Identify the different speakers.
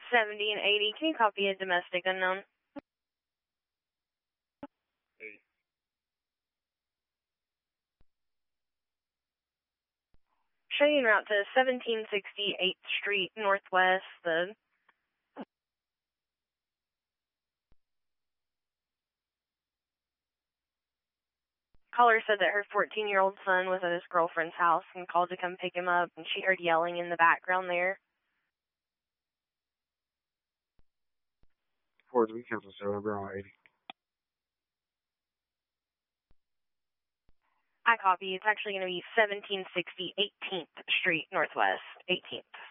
Speaker 1: 70 and 80. Can you copy a domestic unknown? Show you en route to 1768th Street Northwest. The caller said that her 14-year-old son was at his girlfriend's house and called to come pick him up, and she heard yelling in the background there.
Speaker 2: Ford, we cancel we're on 80.
Speaker 1: I copy. It's actually going to be 1760 18th Street Northwest, 18th.